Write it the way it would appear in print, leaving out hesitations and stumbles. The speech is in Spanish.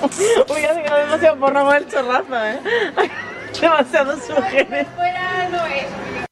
Uy, ha sido demasiado por no el chorrazo, ¿eh? Demasiado sujeto. Fuera no es.